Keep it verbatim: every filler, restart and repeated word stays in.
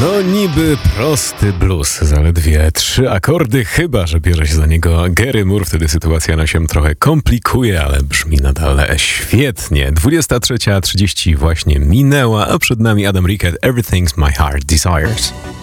No niby prosty blues, zaledwie trzy akordy, chyba że bierze się za niego Gary Moore, wtedy sytuacja na się trochę komplikuje, ale brzmi nadal świetnie. dwudziesta trzecia trzydzieści właśnie minęła, a przed nami Adam Rickett, Everything's My Heart Desires.